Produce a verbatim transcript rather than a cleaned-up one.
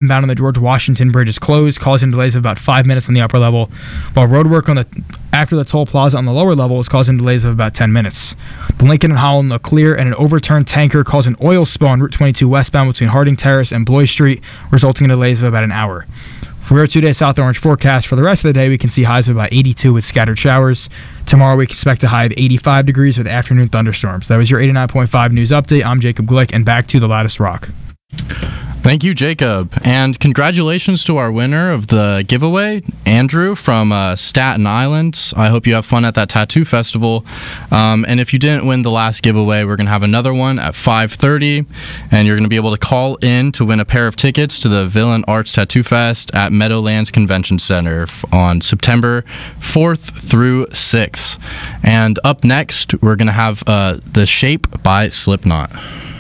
westbound on the George Washington Bridge is closed, causing delays of about five minutes on the upper level, while roadwork on the after the toll plaza on the lower level is causing delays of about ten minutes. The Lincoln and Holland look clear, and an overturned tanker caused an oil spill on Route twenty-two westbound between Harding Terrace and Bloy Street, resulting in delays of about an hour. For your two-day South Orange forecast, for the rest of the day, we can see highs of about eighty-two with scattered showers. Tomorrow, we expect a high of eighty-five degrees with afternoon thunderstorms. That was your eighty-nine point five News Update. I'm Jacob Glick, and back to the Lattice Rock. Thank you, Jacob. And congratulations to our winner of the giveaway, Andrew from uh, Staten Island. I hope you have fun at that tattoo festival. Um, and if you didn't win the last giveaway, we're going to have another one at five thirty. And you're going to be able to call in to win a pair of tickets to the Villain Arts Tattoo Fest at Meadowlands Convention Center on September fourth through sixth. And up next, we're going to have uh, The Shape by Slipknot.